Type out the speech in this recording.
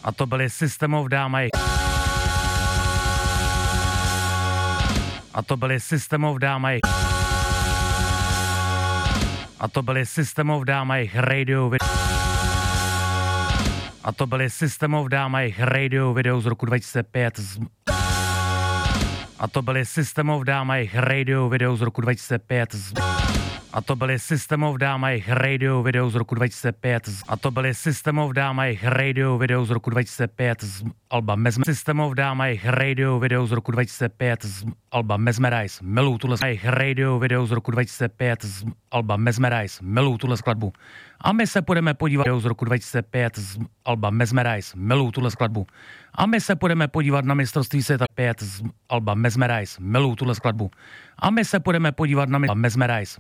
A to byly System of Down a jejich... A to byly System of Down a jejich... A to byly System of Down a jejich radio video... A to byly System of Down a jejich radio video z roku 2005. A to byly System of Down a jejich radio video z roku 2005. A to byly System of Down a jejich radio video z roku 2005. A to byly System of Down a jejich radio video z roku 2005 z alba Mesmerize. System of Down a jejich radio video z roku 2005 z alba Mesmerize. Miluju tuhle jejich radio video z roku 2005 z alba Mesmerize. Miluju tuhle skladbu. A my se budeme podívat z roku 2005 z alba Mesmerize. Miluju tuhle skladbu. A my se budeme podívat na mistrovství světa 5 z alba Mesmerize. Miluju tuhle skladbu. A my se budeme podívat na Mesmerize.